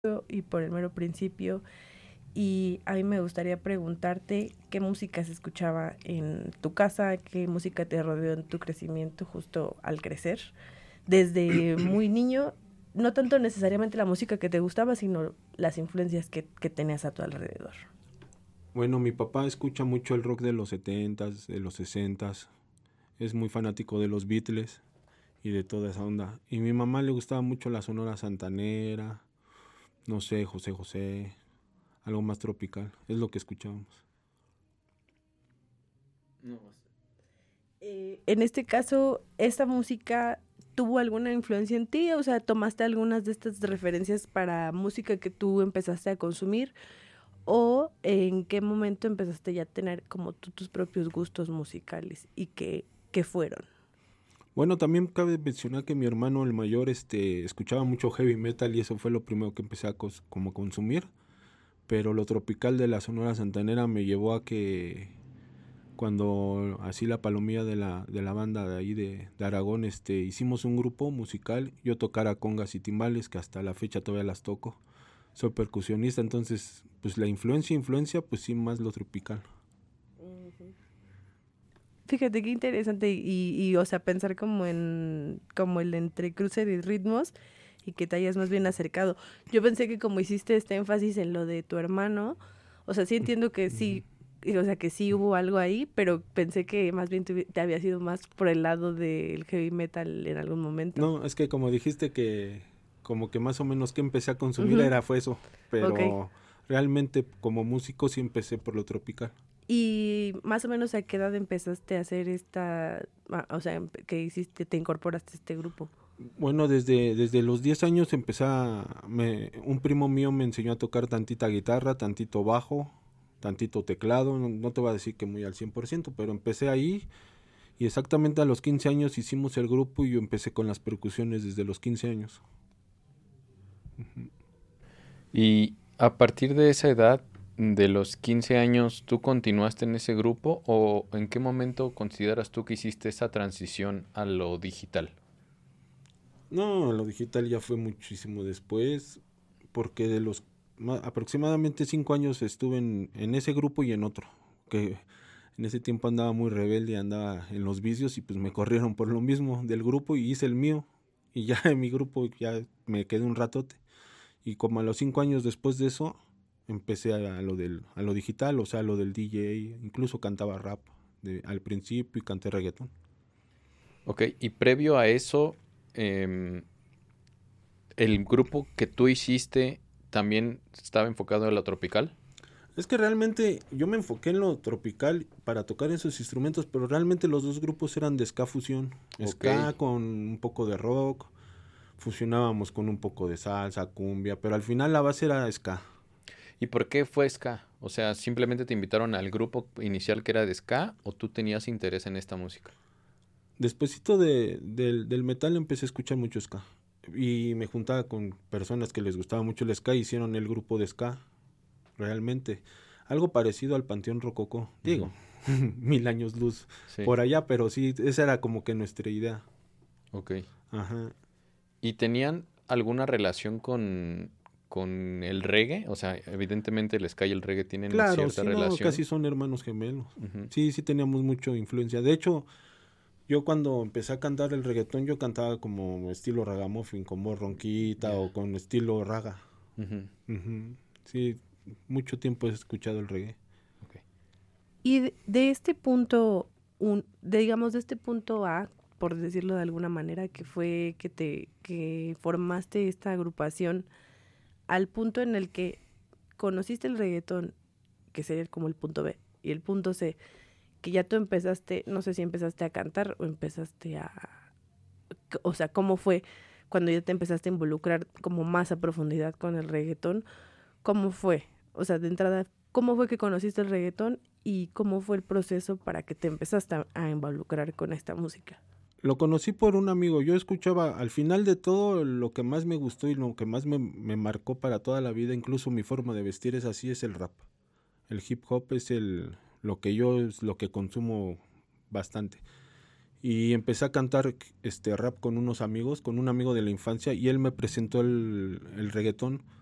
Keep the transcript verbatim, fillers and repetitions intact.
y por el mero principio. Y a mí me gustaría preguntarte qué música se escuchaba en tu casa, qué música te rodeó en tu crecimiento justo al crecer, desde muy niño, no tanto necesariamente la música que te gustaba, sino las influencias que, que tenías a tu alrededor. Bueno, mi papá escucha mucho el rock de los setentas, de los sesentas, es muy fanático de los Beatles y de toda esa onda. Y mi mamá le gustaba mucho la Sonora Santanera, no sé, José José, algo más tropical, es lo que escuchábamos. No. Eh, en este caso, ¿esta música tuvo alguna influencia en ti? O sea, ¿tomaste algunas de estas referencias para música que tú empezaste a consumir? ¿O en qué momento empezaste ya a tener como tú tus propios gustos musicales y qué, qué fueron? Bueno, también cabe mencionar que mi hermano el mayor este, escuchaba mucho heavy metal y eso fue lo primero que empecé a cos- como consumir. Pero lo tropical de la Sonora Santanera me llevó a que cuando así la palomilla de la, de la banda de ahí de, de Aragón, este, hicimos un grupo musical, yo tocara congas y timbales, que hasta la fecha todavía las toco. Soy percusionista, entonces, pues la influencia, influencia, pues sí, más lo tropical. Uh-huh. Fíjate qué interesante y, y, o sea, pensar como en como el entrecruce de ritmos y que te hayas más bien acercado. Yo pensé que como hiciste este énfasis en lo de tu hermano, o sea, sí entiendo que sí, y, o sea, que sí hubo algo ahí, pero pensé que más bien te, te había sido más por el lado del heavy metal en algún momento. No, es que como dijiste que como que más o menos que empecé a consumir Uh-huh. era fue eso, Ok. pero realmente como músico sí empecé por lo tropical. Y más o menos a qué edad empezaste a hacer esta, ah, o sea, empe- que hiciste, te incorporaste a este grupo. Bueno, desde, desde los diez años empecé a, me, un primo mío me enseñó a tocar tantita guitarra, tantito bajo, tantito teclado, no, no te voy a decir que muy al cien por ciento, pero empecé ahí y exactamente a los quince años hicimos el grupo y yo empecé con las percusiones desde los quince años. Uh-huh. Y a partir de esa edad, de los quince años, ¿tú continuaste en ese grupo o en qué momento consideras tú que hiciste esa transición a lo digital? No, lo digital ya fue muchísimo después, porque de los ma- aproximadamente cinco años estuve en, en ese grupo y en otro, que en ese tiempo andaba muy rebelde, andaba en los vicios y pues me corrieron por lo mismo del grupo y hice el mío. Y ya en mi grupo ya me quedé un ratote. Y como a los cinco años después de eso, empecé a, a lo del, a lo digital, o sea, a lo del D J, incluso cantaba rap de, al principio y canté reggaetón. Ok, y previo a eso, em, ¿el grupo que tú hiciste también estaba enfocado en lo tropical? Es que realmente yo me enfoqué en lo tropical para tocar esos instrumentos, pero realmente los dos grupos eran de ska fusión. Ok. Ska con un poco de rock, fusionábamos con un poco de salsa, cumbia, pero al final la base era ska. ¿Y por qué fue ska? O sea, ¿simplemente te invitaron al grupo inicial que era de ska o tú tenías interés en esta música? Despuésito de, del, del metal empecé a escuchar mucho ska. Y me juntaba con personas que les gustaba mucho el ska y hicieron el grupo de ska, realmente. Algo parecido al Panteón Rococó, Ujú. digo, mil años luz Sí, por allá, pero sí, esa era como que nuestra idea. ok. Ajá. ¿Y tenían alguna relación con, con el reggae? O sea, evidentemente el ska y el reggae tienen Claro, cierta sí, no, relación. casi son hermanos gemelos. Ujú. Sí, sí teníamos mucha influencia. De hecho, yo cuando empecé a cantar el reggaetón, yo cantaba como estilo ragamuffin, con voz ronquita Ya. o con estilo raga. Ujú. Ujú. Sí, mucho tiempo he escuchado el reggae. Ok. Y de, de este punto, un, de, digamos, de este punto A, por decirlo de alguna manera, que fue que te que formaste esta agrupación, al punto en el que conociste el reggaetón, que sería como el punto B, y el punto C, que ya tú empezaste, no sé si empezaste a cantar o empezaste a, o sea, cómo fue cuando ya te empezaste a involucrar como más a profundidad con el reggaetón, cómo fue, o sea, de entrada, cómo fue que conociste el reggaetón y cómo fue el proceso para que te empezaste a, a involucrar con esta música. Lo conocí por un amigo. Yo escuchaba, al final de todo, lo que más me gustó y lo que más me, me marcó para toda la vida, incluso mi forma de vestir es así, es el rap. El hip hop es el, lo que yo es lo que consumo bastante. Y empecé a cantar este rap con unos amigos, con un amigo de la infancia, y él me presentó el, el reggaetón.